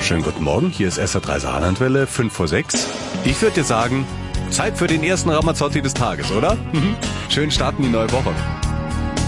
wunderschönen guten Morgen. Hier ist SR3 Saarlandwelle, 5 vor 6. Ich würde dir sagen, Zeit für den ersten Ramazzotti des Tages, oder? Schön starten die neue Woche.